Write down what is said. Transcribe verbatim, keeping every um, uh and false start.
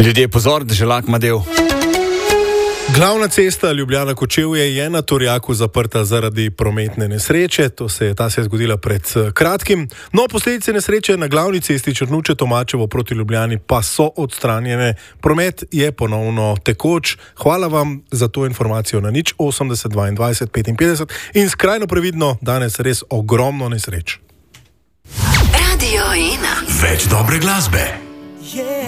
Ljudje, pozor, Deželak ima del. Glavna cesta Ljubljana-Kočevje je na Torjaku zaprta zaradi prometne nesreče. To se je, ta se je zgodila pred kratkim. No, posledice nesreče na glavni cesti Črnuče-Tomačevo proti Ljubljani pa so odstranjene. Promet je ponovno tekoč. Hvala vam za to informacijo na nič osemdeset dvaindvajset petinpetdeset in skrajno previdno, danes res ogromno nesreč. Radio ena. Več dobre glasbe.